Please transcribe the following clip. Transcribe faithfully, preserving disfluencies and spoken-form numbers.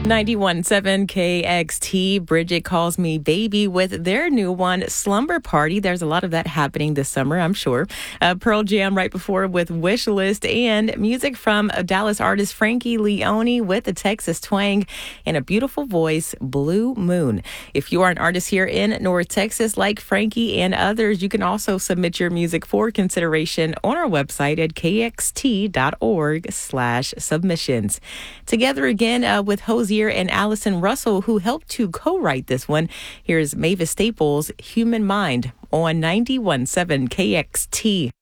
ninety-one point seven K X T, Bridget Calls Me Baby with their new one, Slumber Party. There's a lot of that happening this summer, I'm sure. Uh, Pearl Jam right before with Wish List, and music from Dallas artist Frankie Leone with the Texas twang and a beautiful voice, Blue Moon. If you are an artist here in North Texas like Frankie and others, you can also submit your music for consideration on our website at kxt.org slash submissions. Together again uh, with Hosier and Allison Russell, who helped to co-write this one. Here's Mavis Staples' Human Mind on ninety-one point seven K X T.